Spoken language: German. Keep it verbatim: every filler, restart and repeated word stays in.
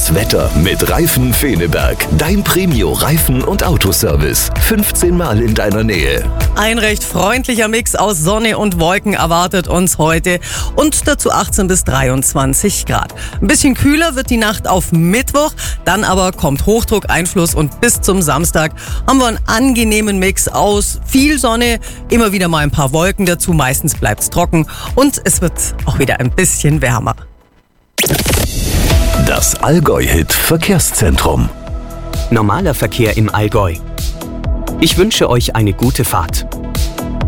Das Wetter mit Reifen Feneberg. Dein Premio Reifen- und Autoservice. fünfzehn Mal in deiner Nähe. Ein recht freundlicher Mix aus Sonne und Wolken erwartet uns heute und dazu achtzehn bis dreiundzwanzig Grad. Ein bisschen kühler wird die Nacht auf Mittwoch, dann aber kommt Hochdruckeinfluss und bis zum Samstag haben wir einen angenehmen Mix aus viel Sonne, immer wieder mal ein paar Wolken dazu, meistens bleibt es trocken und es wird auch wieder ein bisschen wärmer. Das Allgäu-Hit Verkehrszentrum. Normaler Verkehr im Allgäu. Ich wünsche euch eine gute Fahrt.